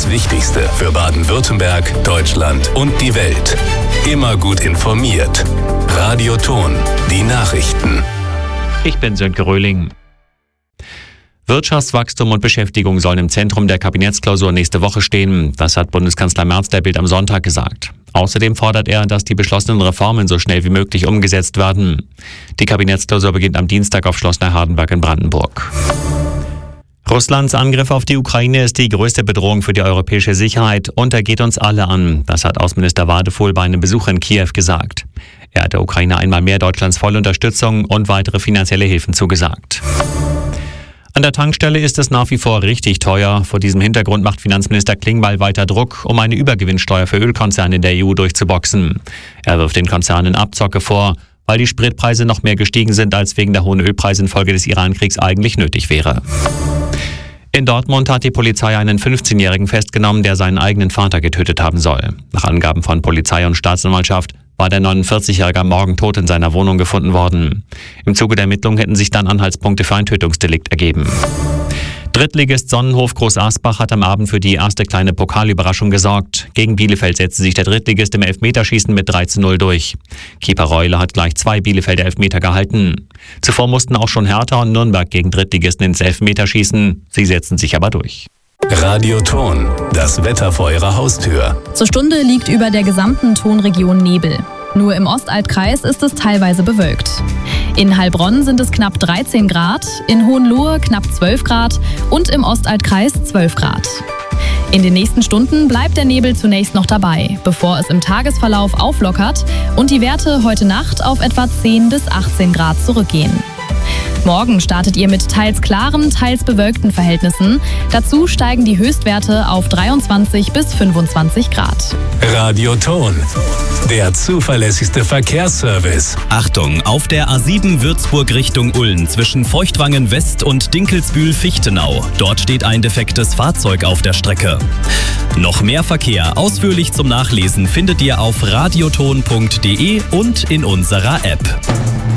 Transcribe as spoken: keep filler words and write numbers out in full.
Das Wichtigste für Baden-Württemberg, Deutschland und die Welt. Immer gut informiert. Radio Thon, die Nachrichten. Ich bin Sönke Röhling. Wirtschaftswachstum und Beschäftigung sollen im Zentrum der Kabinettsklausur nächste Woche stehen. Das hat Bundeskanzler Merz der Bild am Sonntag gesagt. Außerdem fordert er, dass die beschlossenen Reformen so schnell wie möglich umgesetzt werden. Die Kabinettsklausur beginnt am Dienstag auf Schloss Neuhardenberg in Brandenburg. Russlands Angriff auf die Ukraine ist die größte Bedrohung für die europäische Sicherheit und er geht uns alle an. Das hat Außenminister Wadefuhl bei einem Besuch in Kiew gesagt. Er hat der Ukraine einmal mehr Deutschlands volle Unterstützung und weitere finanzielle Hilfen zugesagt. An der Tankstelle ist es nach wie vor richtig teuer. Vor diesem Hintergrund macht Finanzminister Klingbeil weiter Druck, um eine Übergewinnsteuer für Ölkonzerne in der E U durchzuboxen. Er wirft den Konzernen Abzocke vor, weil die Spritpreise noch mehr gestiegen sind, als wegen der hohen Ölpreise infolge des Irankriegs eigentlich nötig wäre. In Dortmund hat die Polizei einen fünfzehnjährigen festgenommen, der seinen eigenen Vater getötet haben soll. Nach Angaben von Polizei und Staatsanwaltschaft war der neunundvierzigjährige am Morgen tot in seiner Wohnung gefunden worden. Im Zuge der Ermittlungen hätten sich dann Anhaltspunkte für ein Tötungsdelikt ergeben. Drittligist Sonnenhof Groß Asbach hat am Abend für die erste kleine Pokalüberraschung gesorgt. Gegen Bielefeld setzte sich der Drittligist im Elfmeterschießen mit drei zu null durch. Keeper Reule hat gleich zwei Bielefelder Elfmeter gehalten. Zuvor mussten auch schon Hertha und Nürnberg gegen Drittligisten ins Elfmeterschießen. Sie setzten sich aber durch. Radio Thon, das Wetter vor Ihrer Haustür. Zur Stunde liegt über der gesamten Thonregion Nebel. Nur im Ostaltkreis ist es teilweise bewölkt. In Heilbronn sind es knapp dreizehn Grad, in Hohenlohe knapp zwölf Grad und im Ostaltkreis zwölf Grad. In den nächsten Stunden bleibt der Nebel zunächst noch dabei, bevor es im Tagesverlauf auflockert und die Werte heute Nacht auf etwa zehn bis achtzehn Grad zurückgehen. Morgen startet ihr mit teils klaren, teils bewölkten Verhältnissen. Dazu steigen die Höchstwerte auf dreiundzwanzig bis fünfundzwanzig Grad. Radio Thon, der zuverlässigste Verkehrsservice. Achtung, auf der A sieben Würzburg Richtung Ulm zwischen Feuchtwangen West und Dinkelsbühl-Fichtenau. Dort steht ein defektes Fahrzeug auf der Strecke. Noch mehr Verkehr ausführlich zum Nachlesen findet ihr auf radioton punkt de und in unserer App.